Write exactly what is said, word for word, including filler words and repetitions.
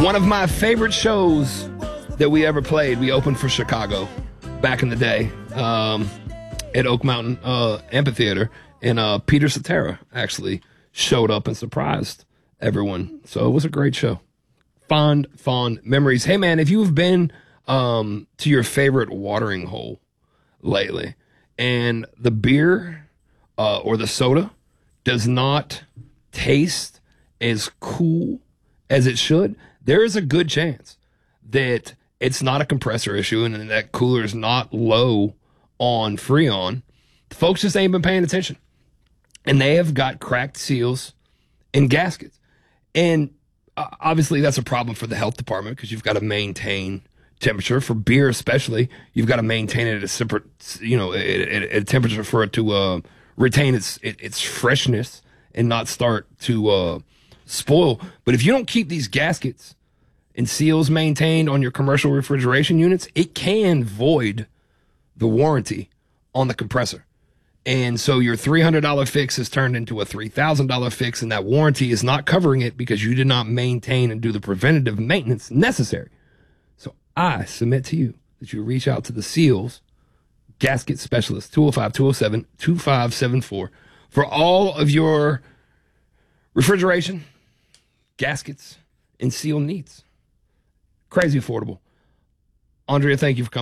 One of my favorite shows that we ever played, we opened for Chicago back in the day um, at Oak Mountain uh, Amphitheater. And uh, Peter Cetera actually showed up and surprised everyone. So it was a great show. Fond, fond memories. Hey, man, if you've been um, to your favorite watering hole lately and the beer uh, or the soda does not taste as cool as it should, there is a good chance that it's not a compressor issue and that cooler is not low on Freon. The folks just ain't been paying attention. And they have got cracked seals and gaskets. And uh, obviously that's a problem for the health department because you've got to maintain temperature. For beer especially, you've got to maintain it at a separate, you know, at, at, at a temperature for it to uh, retain its its freshness and not start to uh, spoil. But if you don't keep these gaskets and seals maintained on your commercial refrigeration units, it can void the warranty on the compressor. And so your three hundred dollars fix has turned into a three thousand dollars fix, and that warranty is not covering it because you did not maintain and do the preventative maintenance necessary. So I submit to you that you reach out to the Seals Gasket Specialist, two oh five, two oh seven, two five seven four, for all of your refrigeration, gaskets, and seal needs. Crazy affordable. Andrea, thank you for coming.